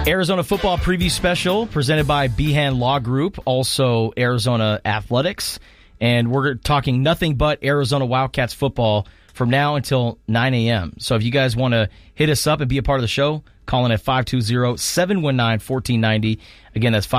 Arizona football preview special presented by Behan Law Group, also Arizona Athletics. And we're talking nothing but Arizona Wildcats football from now until 9 a.m. So if you guys want to hit us up and be a part of the show, call in at 520-719-1490. Again, that's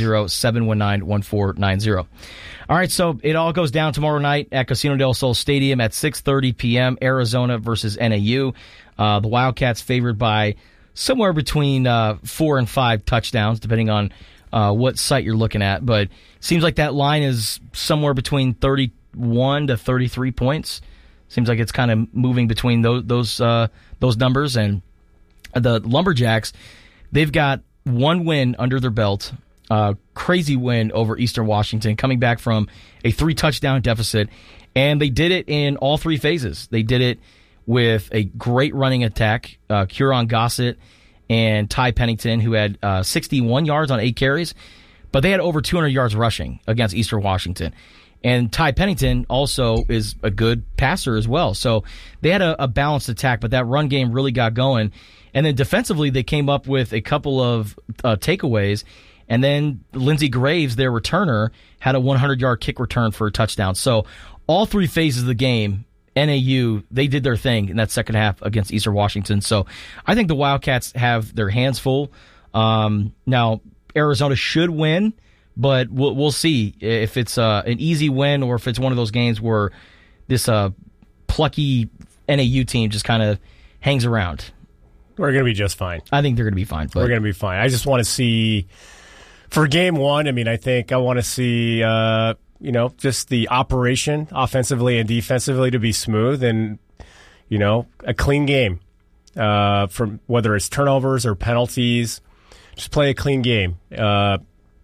520-719-1490. All right, so it all goes down tomorrow night at Casino del Sol Stadium at 6:30 p.m., Arizona versus NAU. The Wildcats favored by somewhere between 4 and 5 touchdowns, depending on what site you're looking at. But it seems like that line is somewhere between 31 to 33 points. Seems like it's kind of moving between those numbers. And the Lumberjacks, they've got one win under their belt, crazy win over Eastern Washington, coming back from a 3-touchdown deficit. And they did it in all 3 phases. They did it with a great running attack, Curon Gossett and Ty Pennington, who had 61 yards on 8 carries, but they had over 200 yards rushing against Eastern Washington. And Ty Pennington also is a good passer as well. So they had a balanced attack, but that run game really got going. And then defensively, they came up with a couple of takeaways. And then Lindsey Graves, their returner, had a 100-yard kick return for a touchdown. So all 3 phases of the game, NAU, they did their thing in that second half against Eastern Washington. So I think the Wildcats have their hands full. Now, Arizona should win, but we'll see if it's an easy win or if it's one of those games where this plucky NAU team just kind of hangs around. We're going to be just fine. I think they're going to be fine. We're going to be fine. I just want to see, for game 1, I think I want to see just the operation offensively and defensively to be smooth and, a clean game. From whether it's turnovers or penalties, just play a clean game. But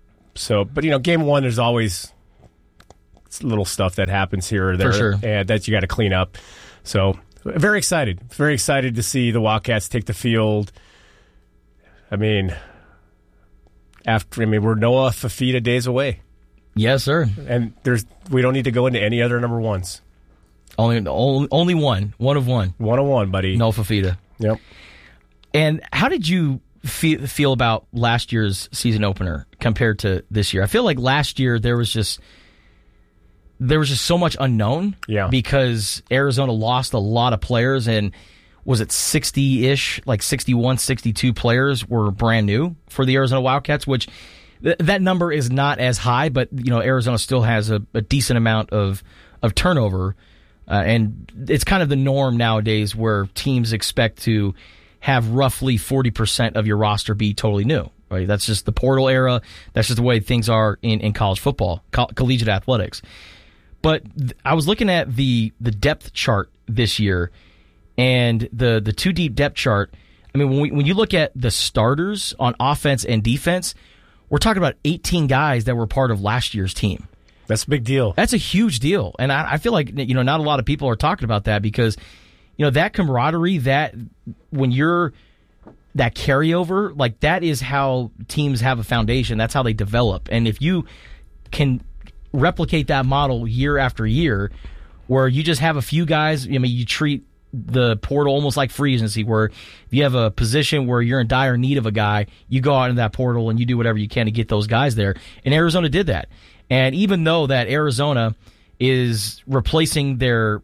game 1, there's always little stuff that happens here or there. For sure. And that you got to clean up. So very excited to see the Wildcats take the field. We're Noah Fifita days away. Yes, sir. And we don't need to go into any other number ones. Only one. One of one. One of one, buddy. No Fifita. Yep. And how did you feel about last year's season opener compared to this year? I feel like last year there was just so much unknown. Yeah. Because Arizona lost a lot of players, and was it 60-ish, like 61, 62 players were brand new for the Arizona Wildcats, which that number is not as high, but Arizona still has a decent amount of turnover, and it's kind of the norm nowadays where teams expect to have roughly 40% of your roster be totally new. Right? That's just the portal era. That's just the way things are in college football, collegiate athletics. But I was looking at the depth chart this year, and the 2-deep depth chart. When you look at the starters on offense and defense, we're talking about 18 guys that were part of last year's team. That's a big deal. That's a huge deal. And I feel like, not a lot of people are talking about that because, that camaraderie, that when you're that carryover, like that is how teams have a foundation. That's how they develop. And if you can replicate that model year after year where you just have a few guys, you treat the portal almost like free agency, where if you have a position where you're in dire need of a guy, you go out into that portal and you do whatever you can to get those guys there. And Arizona did that. And even though that Arizona is replacing their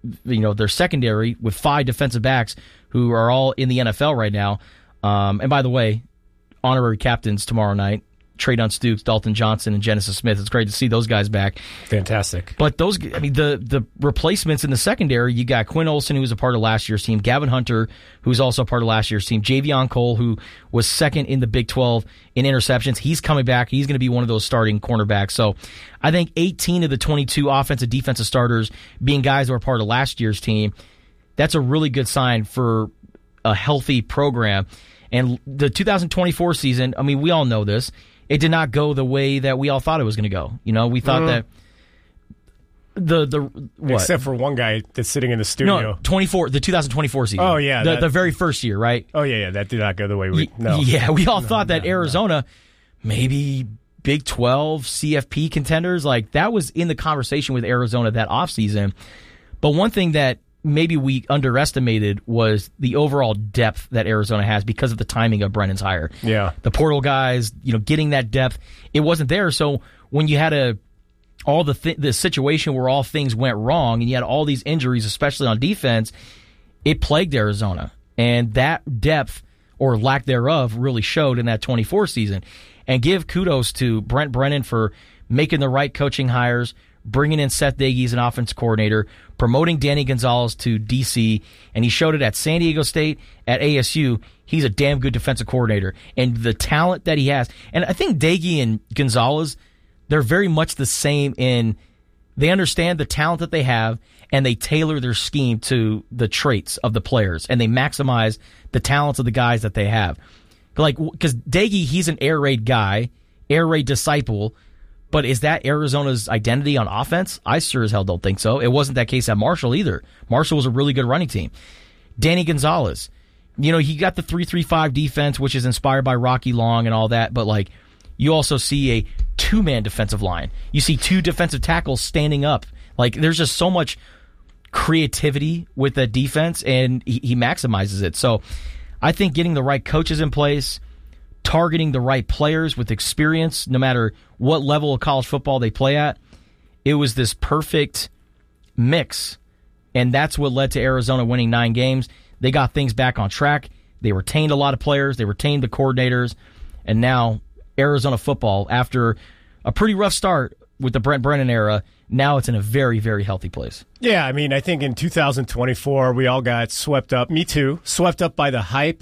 secondary with 5 defensive backs who are all in the NFL right now, and by the way, honorary captains tomorrow night, Treydon Stukes, Dalton Johnson, and Genesis Smith. It's great to see those guys back. Fantastic. But the replacements in the secondary, you got Quinn Olson, who was a part of last year's team, Gavin Hunter, who's also a part of last year's team, Javion Cole, who was second in the Big 12 in interceptions. He's coming back. He's going to be one of those starting cornerbacks. So I think 18 of the 22 offensive defensive starters being guys who are part of last year's team, that's a really good sign for a healthy program. And the 2024 season, we all know this, it did not go the way that we all thought it was going to go. We thought that what? Except for one guy that's sitting in the studio. No, the 2024 season. Oh, yeah. The very first year, right? Oh, yeah, that did not go the way we... No. Yeah, we all thought that Arizona, maybe Big 12, CFP contenders, like that was in the conversation with Arizona that offseason. But one thing that maybe we underestimated was the overall depth that Arizona has because of the timing of Brennan's hire. Yeah. The portal guys, getting that depth, it wasn't there. So when you had the situation where all things went wrong and you had all these injuries, especially on defense, it plagued Arizona. And that depth or lack thereof really showed in that 24 season. And give kudos to Brent Brennan for making the right coaching hires, bringing in Seth Doege as an offense coordinator, promoting Danny Gonzalez to DC, and he showed it at San Diego State, at ASU. He's a damn good defensive coordinator. And the talent that he has, and I think Doege and Gonzalez, they're very much the same in they understand the talent that they have, and they tailor their scheme to the traits of the players, and they maximize the talents of the guys that they have. Because Doege, he's an air raid guy, air raid disciple, but is that Arizona's identity on offense? I sure as hell don't think so. It wasn't that case at Marshall either. Marshall was a really good running team. Danny Gonzalez, he got the 3-3-5 defense, which is inspired by Rocky Long and all that, but you also see a two-man defensive line. You see two defensive tackles standing up. There's just so much creativity with that defense, and he maximizes it. So I think getting the right coaches in place, targeting the right players with experience, no matter what level of college football they play at, it was this perfect mix. And that's what led to Arizona winning 9 games. They got things back on track. They retained a lot of players. They retained the coordinators. And now Arizona football, after a pretty rough start with the Brent Brennan era, now it's in a very, very healthy place. Yeah, I think in 2024, we all got swept up. Me too. Swept up by the hype.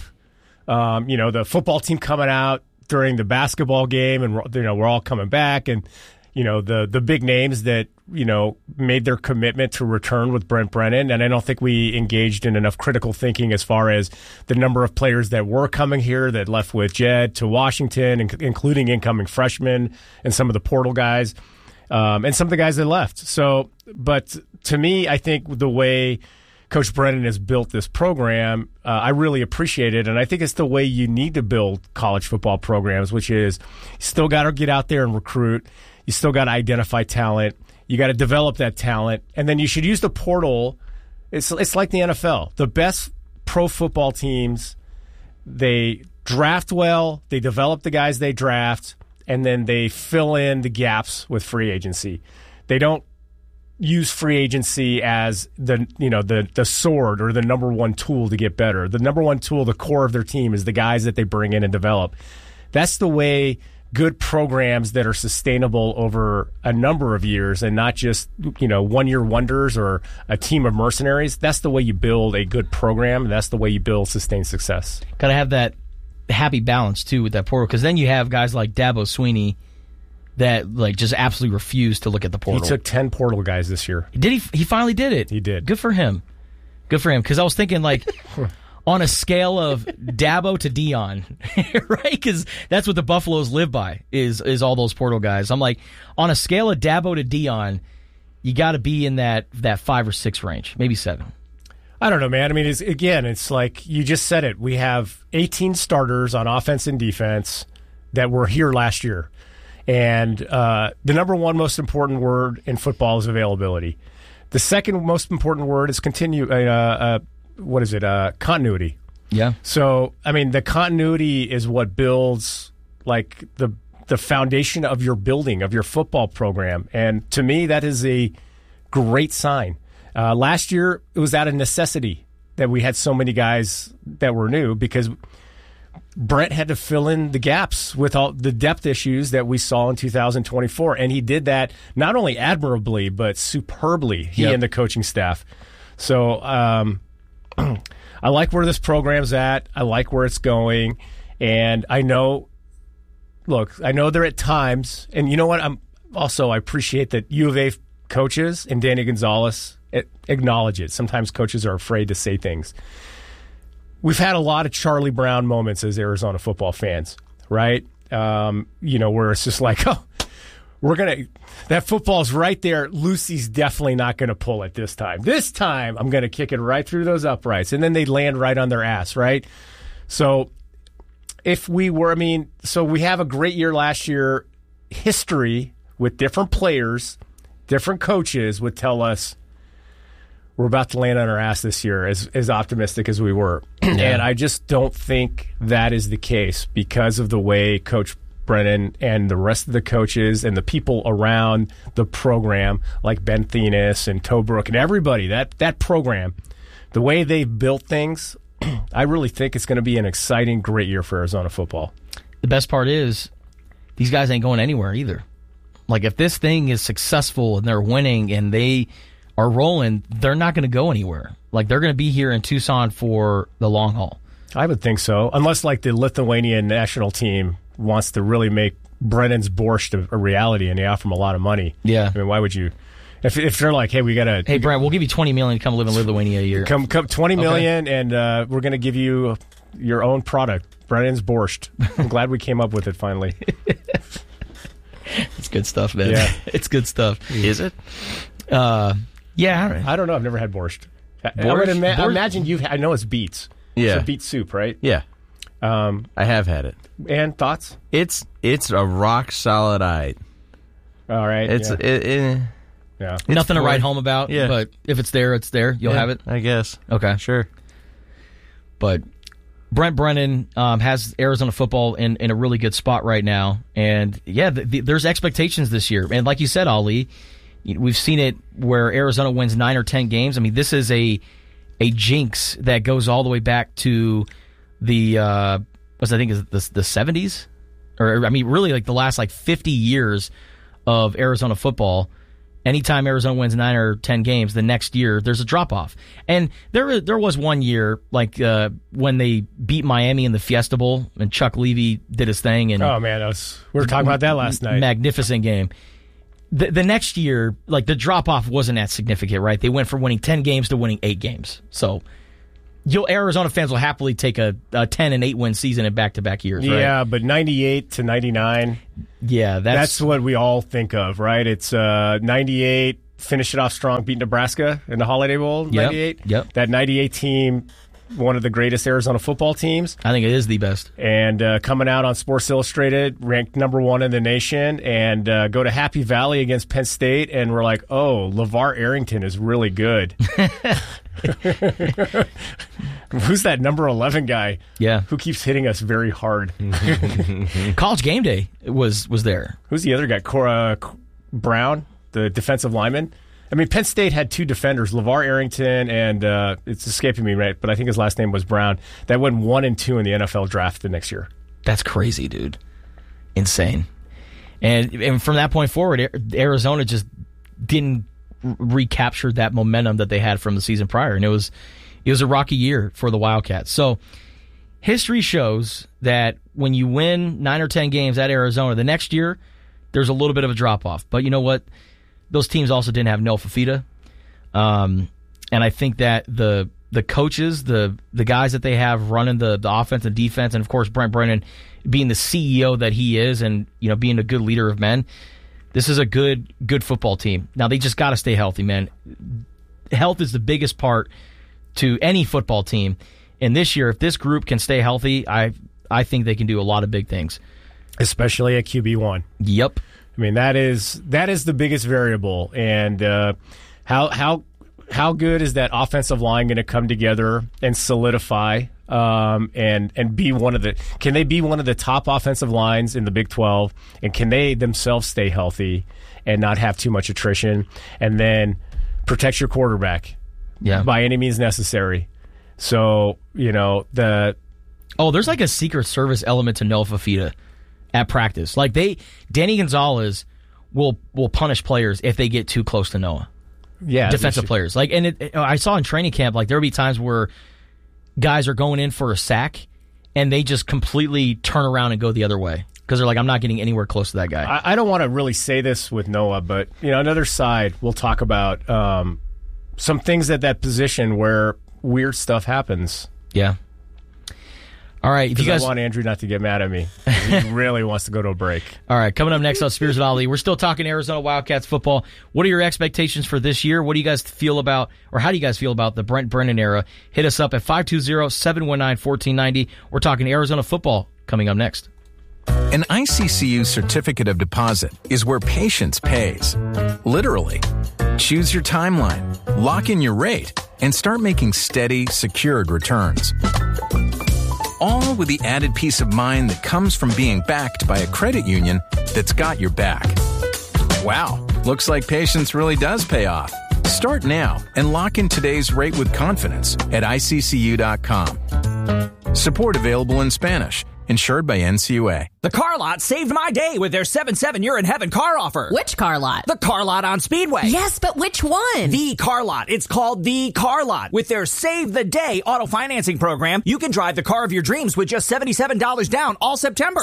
The football team coming out during the basketball game, and we're all coming back, and the big names that made their commitment to return with Brent Brennan. And I don't think we engaged in enough critical thinking as far as the number of players that were coming here that left with Jed to Washington, including incoming freshmen and some of the portal guys. And some of the guys that left. So, but to me, I think the way Coach Brennan has built this program, I really appreciate it. And I think it's the way you need to build college football programs, which is you still got to get out there and recruit. You still got to identify talent. You got to develop that talent. And then you should use the portal. It's like the NFL. The best pro football teams, they draft well, they develop the guys they draft, and then they fill in the gaps with free agency. They don't use free agency as the sword or the number one tool to get better. The number one tool, the core of their team, is the guys that they bring in and develop. That's the way good programs that are sustainable over a number of years and not just 1-year wonders or a team of mercenaries. That's the way you build a good program. That's the way you build sustained success. Got to have that happy balance too with that portal, because then you have guys like Dabo Swinney that just absolutely refuse to look at the portal. He took 10 portal guys this year. Did he finally did it. He did. Good for him, because I was thinking on a scale of Dabo to Dion, right? Because that's what the Buffaloes live by is all those portal guys. I'm like, on a scale of Dabo to Dion, you got to be in that 5 or 6 range, maybe 7. I don't know, man. It's like you just said it. We have 18 starters on offense and defense that were here last year. And the number one most important word in football is availability. The second most important word is continuity. Yeah. So, the continuity is what builds the foundation of your building, of your football program. And to me, that is a great sign. Last year, it was out of necessity that we had so many guys that were new, because Brent had to fill in the gaps with all the depth issues that we saw in 2024. And he did that not only admirably, but superbly, he and the coaching staff. So I like where this program's at. I like where it's going. And I know they're at times, and you know what? I appreciate that U of A coaches and Danny Gonzalez acknowledge it. Sometimes coaches are afraid to say things. We've had a lot of Charlie Brown moments as Arizona football fans, right? Where it's just like, that football's right there. Lucy's definitely not going to pull it this time. This time, I'm going to kick it right through those uprights. And then they land right on their ass, right? So we have a great year last year. History with different players, different coaches would tell us we're about to land on our ass this year, as optimistic as we were. And I just don't think that is the case because of the way Coach Brennan and the rest of the coaches and the people around the program, like Ben Thenis and Tobruk and everybody, that program, the way they've built things, I really think it's going to be an exciting, great year for Arizona football. The best part is these guys ain't going anywhere either. Like, if this thing is successful and they're winning and they are rolling, they're not going to go anywhere. Like, they're going to be here in Tucson for the long haul. I would think so, unless like the Lithuanian national team wants to really make Brennan's borscht a reality and they offer him a lot of money. Yeah. I mean, why would you? If they're like, hey, we got to... Hey, Brent, we'll give you $20 million to come live in Lithuania a year. Come $20 million, and we're going to give you your own product, Brennan's borscht. I'm glad we came up with it finally. It's good stuff, man. Yeah. It's good stuff. Is it? Yeah. I don't know. I've never had borscht. Borscht? I imagine you've had... I know it's beets. Yeah. It's a beet soup, right? Yeah. I have had it. And thoughts? It's a rock solid eye. All right. Yeah. Nothing to write home about, but if it's there, it's there. You'll have it? I guess. Okay. Sure. But Brent Brennan has Arizona football in a really good spot right now. And, yeah, there's expectations this year. And like you said, Ali, we've seen it where Arizona wins 9 or 10 games. I mean, this is a jinx that goes all the way back to the, I think is the 70s? Or, I mean, really like the last 50 years of Arizona football. Anytime Arizona wins 9 or 10 games, the next year there's a drop-off. And there was one year, when they beat Miami in the Fiesta Bowl, and Chuck Levy did his thing. And oh, man, we were talking about that last night. Magnificent game. The next year, the drop-off wasn't that significant, right? They went from winning 10 games to winning 8 games. So Arizona fans will happily take a 10 and 8 win season in back-to-back years, right? Yeah, but 98 to 99... Yeah, that's what we all think of, right? It's 98, finish it off strong, beat Nebraska in the Holiday Bowl, 98. Yep. That 98 team, one of the greatest Arizona football teams. I think it is the best. And coming out on Sports Illustrated, ranked number 1 in the nation, and go to Happy Valley against Penn State, and we're like, oh, LeVar Arrington is really good. Who's that number 11 guy? Yeah, who keeps hitting us very hard? College Game Day was there. Who's the other guy? Cora Brown, the defensive lineman. I mean, Penn State had 2 defenders, LeVar Arrington and it's escaping me, right? But I think his last name was Brown. That went 1 and 2 in the NFL draft the next year. That's crazy, dude. Insane. And from that point forward, Arizona just didn't recapture that momentum that they had from the season prior, and it was a rocky year for the Wildcats. So history shows that when you win 9 or 10 games at Arizona, the next year there's a little bit of a drop-off. But you know what? Those teams also didn't have Noah Fifita. And I think that the coaches, the guys that they have running the offense and defense, and of course Brent Brennan being the CEO that he is and being a good leader of men, this is a good football team. Now, they just got to stay healthy, man. Health is the biggest part to any football team. And this year, if this group can stay healthy, I think they can do a lot of big things. Especially at QB1. Yep. I mean, that is the biggest variable. And how good is that offensive line going to come together and solidify and be can they be one of the top offensive lines in the Big 12, and can they themselves stay healthy and not have too much attrition, and then protect your quarterback by any means necessary. So, there's like a Secret Service element to Noah Fifita at practice. Danny Gonzalez will punish players if they get too close to Noah. Yeah, defensive players. I saw in training camp, there will be times where guys are going in for a sack and they just completely turn around and go the other way because they're like, I'm not getting anywhere close to that guy. I don't want to really say this with Noah, but another side, we'll talk about some things at that position where weird stuff happens. Yeah. All right, if you guys I want Andrew not to get mad at me. He really wants to go to a break. All right, coming up next on Spears and Ali, we're still talking Arizona Wildcats football. What are your expectations for this year? What do you guys feel about, or how do you guys feel about the Brent Brennan era? Hit us up at 520-719-1490. We're talking Arizona football coming up next. An ICCU certificate of deposit is where patience pays. Literally. Choose your timeline, lock in your rate, and start making steady, secured returns. All with the added peace of mind that comes from being backed by a credit union that's got your back. Wow, looks like patience really does pay off. Start now and lock in today's rate with confidence at ICCU.com. Support available in Spanish. Insured by NCUA. The Car Lot saved my day with their 7-7 You're in Heaven car offer. Which Car Lot? The Car Lot on Speedway. Yes, but which one? The Car Lot. It's called The Car Lot. With their Save the Day auto financing program, you can drive the car of your dreams with just $77 down all September.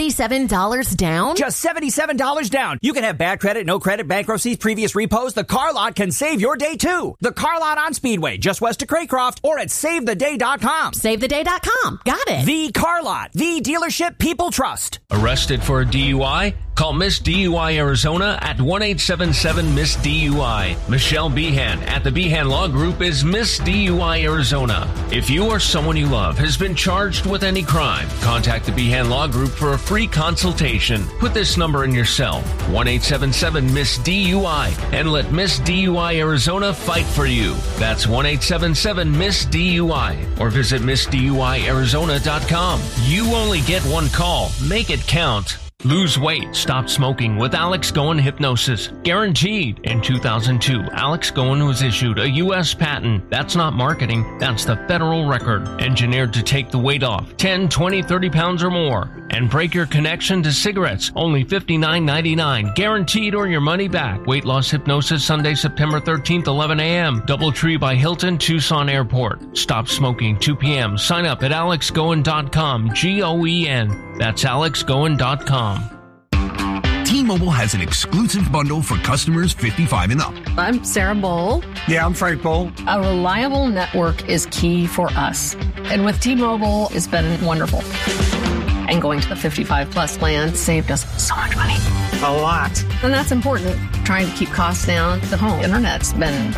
$77 down? Just $77 down. You can have bad credit, no credit, bankruptcies, previous repos. The Car Lot can save your day too. The Car Lot on Speedway, just west of Craycroft, or at SaveTheDay.com. SaveTheDay.com. Got it. The Car Lot. The dealership people trust. Arrested for a DUI? Call Miss DUI Arizona at 1-877-MISS-DUI. Michelle Behan at the Behan Law Group is Miss DUI Arizona. If you or someone you love has been charged with any crime, contact the Behan Law Group for a free consultation. Put this number in your cell, 1-877-MISS-DUI, and let Miss DUI Arizona fight for you. That's 1-877-MISS-DUI, or visit MissDUIArizona.com. You only get one call. Make it count. Lose weight, stop smoking with Alex Goen Hypnosis. Guaranteed. In 2002, Alex Goen was issued a U.S. patent. That's not marketing, that's the federal record. Engineered to take the weight off 10, 20, 30 pounds or more. And break your connection to cigarettes. Only $59.99. Guaranteed or your money back. Weight loss hypnosis Sunday, September 13th, 11 a.m. Doubletree by Hilton, Tucson Airport. Stop smoking 2 p.m. Sign up at alexgoen.com. Goen. That's alexgoen.com. T-Mobile has an exclusive bundle for customers 55 and up. I'm Sarah Bowl. Yeah, I'm Frank Bowl. A reliable network is key for us. And with T-Mobile, it's been wonderful. And going to the 55 plus plan saved us so much money. A lot. And that's important. Trying to keep costs down. The home internet's been